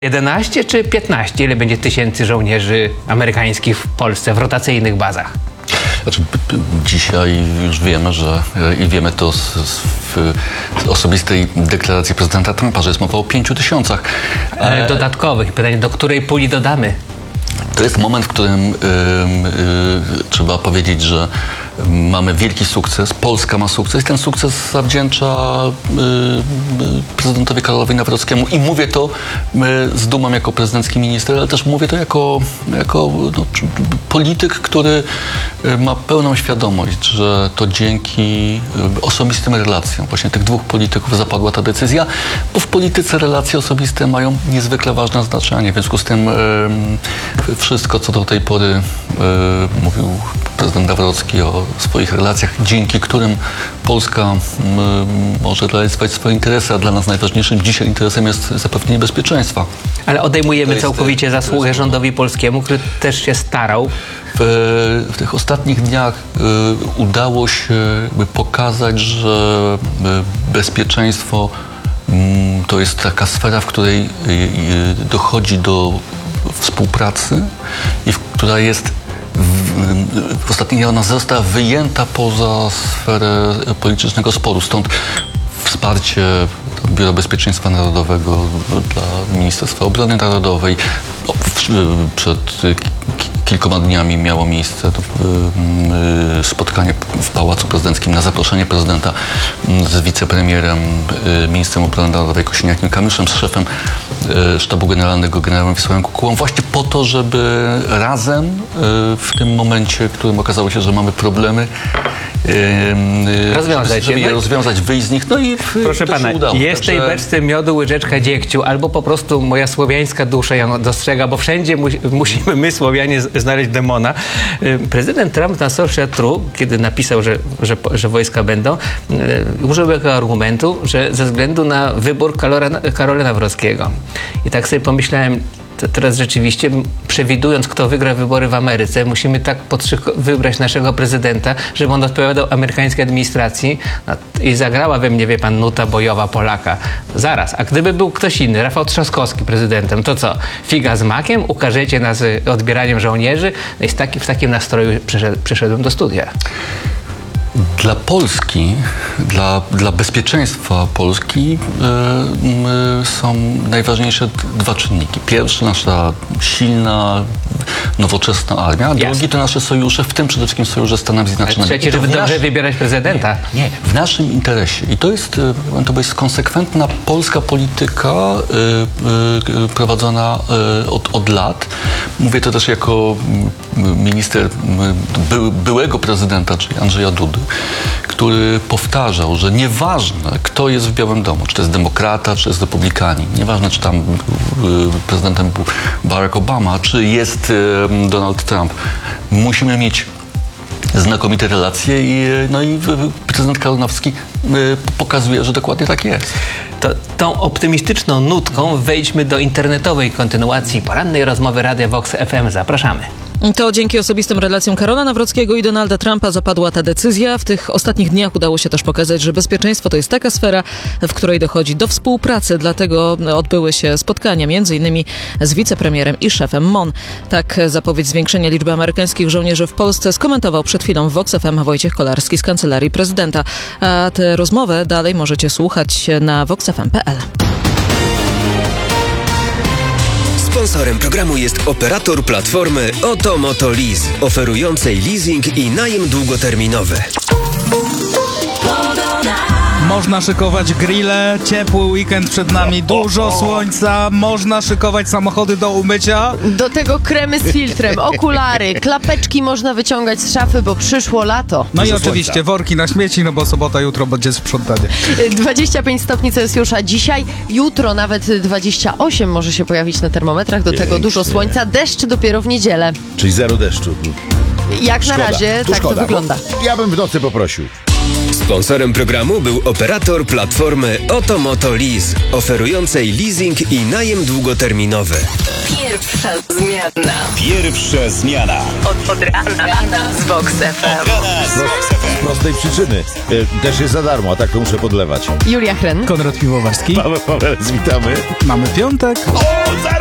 11 czy 15? Ile będzie tysięcy żołnierzy amerykańskich w Polsce w rotacyjnych bazach? Znaczy, dzisiaj już wiemy, że i wiemy to z osobistej deklaracji prezydenta Trumpa, że jest mowa o 5 000. Ale dodatkowych. Pytanie, do której puli dodamy? To jest moment, w którym trzeba powiedzieć, że mamy wielki sukces. Polska ma sukces. Ten sukces zawdzięcza prezydentowi Karolowi Nawrockiemu. I mówię to z dumą jako prezydencki minister, ale też mówię to jako polityk, który ma pełną świadomość, że to dzięki osobistym relacjom właśnie tych dwóch polityków zapadła ta decyzja, bo w polityce relacje osobiste mają niezwykle ważne znaczenie. W związku z tym wszystko, co do tej pory mówił prezydent Nawrocki o swoich relacjach, dzięki którym Polska może realizować swoje interesy, a dla nas najważniejszym dzisiaj interesem jest zapewnienie bezpieczeństwa. Ale odejmujemy całkowicie zasługę rządowi polskiemu, który też się starał. W tych ostatnich dniach udało się pokazać, że bezpieczeństwo to jest taka sfera, w której dochodzi do współpracy i która jest w ostatnich dniach ona została wyjęta poza sferę politycznego sporu. Stąd wsparcie Biura Bezpieczeństwa Narodowego dla Ministerstwa Obrony Narodowej. Przed kilkoma dniami miało miejsce spotkanie w Pałacu Prezydenckim na zaproszenie prezydenta z wicepremierem, ministrem obrony narodowej Kosiniakiem-Kamyszem, z szefem Sztabu Generalnego generałem Wiesławem Kukułą, właśnie po to, żeby razem w tym momencie, w którym okazało się, że mamy problemy, rozwiązać, wyjść z nich. No i proszę pana, jest w tej beczce miodu łyżeczka dziegciu, albo po prostu moja słowiańska dusza ją dostrzega, bo wszędzie musimy my, Słowianie, znaleźć demona. Prezydent Trump na Social True, kiedy napisał, że wojska będą, użył jako argumentu, że ze względu na wybór Karola Nawrockiego. I tak sobie pomyślałem, teraz rzeczywiście, przewidując, kto wygra wybory w Ameryce, musimy tak wybrać naszego prezydenta, żeby on odpowiadał amerykańskiej administracji. No, i zagrała we mnie, wie pan, nuta bojowa Polaka. Zaraz, a gdyby był ktoś inny, Rafał Trzaskowski prezydentem, to co? Figa z makiem? Ukażecie nas odbieraniem żołnierzy? No i w takim nastroju przyszedłem do studia. Dla Polski, dla bezpieczeństwa Polski są najważniejsze dwa czynniki. Pierwszy, nasza silna, nowoczesna armia, a drugi to nasze sojusze, w tym przede wszystkim sojusze z Stanami Zjednoczonymi. Trzeci, żeby dobrze wybierać prezydenta. Nie, w naszym interesie. I to jest konsekwentna polska polityka prowadzona od lat. Mówię to też jako minister byłego prezydenta, czyli Andrzeja Dudy, który powtarzał, że nieważne, kto jest w Białym Domu, czy to jest demokrata, czy jest republikanin, nieważne, czy tam prezydentem był Barack Obama, czy jest Donald Trump, musimy mieć znakomite relacje i prezydent Karol Nawrocki pokazuje, że dokładnie tak jest. To tą optymistyczną nutką wejdźmy do internetowej kontynuacji porannej rozmowy Radia Vox FM. Zapraszamy. To dzięki osobistym relacjom Karola Nawrockiego i Donalda Trumpa zapadła ta decyzja. W tych ostatnich dniach udało się też pokazać, że bezpieczeństwo to jest taka sfera, w której dochodzi do współpracy. Dlatego odbyły się spotkania m.in. z wicepremierem i szefem MON. Tak zapowiedź zwiększenia liczby amerykańskich żołnierzy w Polsce skomentował przed chwilą w Vox FM Wojciech Kolarski z Kancelarii Prezydenta. A tę rozmowę dalej możecie słuchać na voxfm.pl. Sponsorem programu jest operator platformy Oto Moto Lease, oferującej leasing i najem długoterminowy. Można szykować grille, ciepły weekend przed nami, dużo słońca, można szykować samochody do umycia. Do tego kremy z filtrem, okulary, klapeczki można wyciągać z szafy, bo przyszło lato. No i oczywiście worki na śmieci, no bo sobota, jutro będzie sprzątanie. 25 stopni Celsjusza dzisiaj, jutro nawet 28 może się pojawić na termometrach, do tego dużo słońca, deszcz dopiero w niedzielę. Czyli zero deszczu. Jak na razie tak to wygląda. Ja bym w nocy poprosił. Sponsorem programu był operator platformy Oto Moto Lease, oferującej leasing i najem długoterminowy. Pierwsza zmiana. Pierwsza zmiana. Od rana z Vox FM. Z prostej przyczyny. Też jest za darmo, a tak to muszę podlewać. Julia Hren. Konrad Piwowarski. Paweł, witamy. Mamy piątek.